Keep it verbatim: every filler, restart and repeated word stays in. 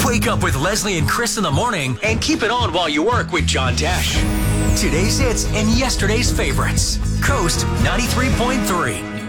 Wake up with Leslie and Chris in the morning and keep it on while you work with John Tesh. Today's hits and yesterday's favorites. Coast ninety-three point three.